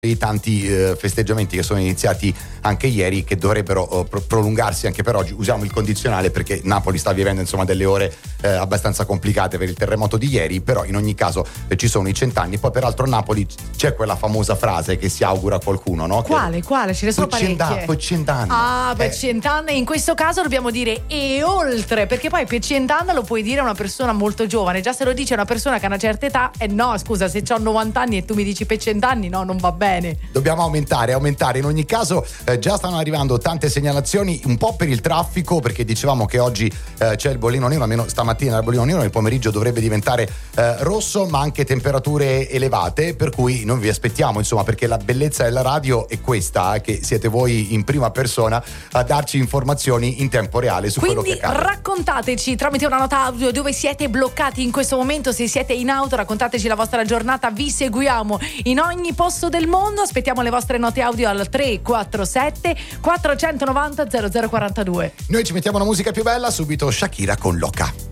i tanti festeggiamenti che sono iniziati anche ieri, che dovrebbero prolungarsi anche per oggi. Usiamo il condizionale perché Napoli sta vivendo insomma delle ore abbastanza complicate per il terremoto di ieri, però in ogni caso ci sono i 100 anni. Poi peraltro a Napoli c'è quella famosa frase che si augura a qualcuno, no? Quale? Ce ne sono parecchie. Poi 100 anni. Ah, per 100 anni, in questo caso dobbiamo dire e oltre, perché poi per 100 anni lo puoi dire a una persona molto giovane. Già se lo dice una persona che ha una certa età, no, scusa, se ho 90 anni e tu mi dici per 100 anni, no, non va bene. Dobbiamo aumentare. In ogni caso già stanno arrivando tante segnalazioni, un po' per il traffico, perché dicevamo che oggi c'è il bollino nero, almeno stamattina il bollino nero, nel pomeriggio dovrebbe diventare rosso, ma anche temperature elevate, per cui noi vi aspettiamo, insomma, perché la bellezza della radio è questa, che siete voi in prima persona a darci informazioni in tempo reale su quello che accade. Quindi raccontateci tramite una nota audio dove siete bloccati in questo momento, se siete in auto raccontateci la vostra giornata, vi seguiamo in ogni posto del mondo. Aspettiamo le vostre note audio al 347 490 0042. Noi ci mettiamo una musica più bella, subito Shakira con Loca.